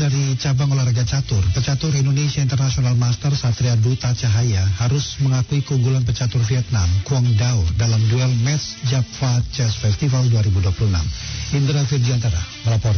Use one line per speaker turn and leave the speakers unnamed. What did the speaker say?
dari cabang olahraga catur, pecatur Indonesia International Master Satria Duta Cahaya harus mengakui keunggulan pecatur Vietnam, Quang Dao, dalam duel match Java Chess Festival 2026. Indra Virjantara melapor.